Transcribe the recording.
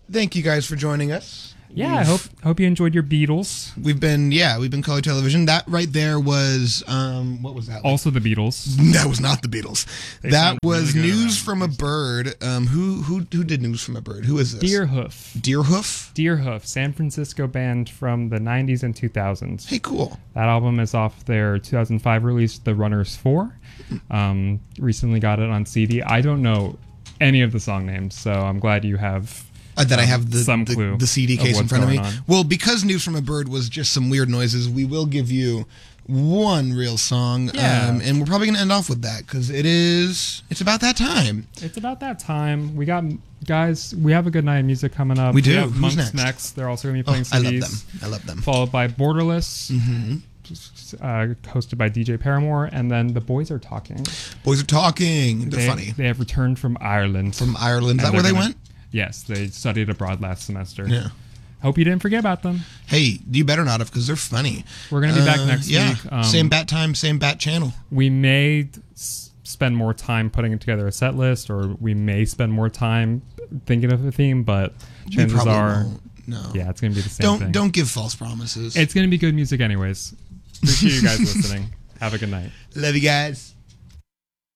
thank you guys for joining us. Yeah, I hope you enjoyed your Beatles. We've been color television. That right there was what was that? Like? Also the Beatles. That was not the Beatles. That was really News from a Bird. Who did News from a Bird? Who is this? Deerhoof. Deerhoof, San Francisco band from the 90s and 2000s. Hey, cool. That album is off their 2005 release, The Runners 4. Recently got it on CD. I don't know any of the song names, so I'm glad you have... that I have the CD case in front of me. Well, because News from a Bird was just some weird noises, we will give you one real song. Yeah. And we're probably going to end off with that because it's about that time. It's about that time. We got, guys, we have a good night of music coming up. We do. We have Who's Monks next? They're also going to be playing CDs. I love them. Followed by Borderless. Hosted by DJ Paramore, and then The Boys Are Talking. They're funny. They have returned from Ireland. Is that where they went? Yes, they studied abroad last semester. Yeah. Hope you didn't forget about them. Hey, you better not have, because they're funny. We're going to be back next week. Same bat time, same bat channel. We may spend more time putting together a set list, or we may spend more time thinking of a theme, but chances are... No. Yeah, it's going to be the same thing. Don't give false promises. It's going to be good music anyways. Appreciate you guys listening. Have a good night. Love you guys.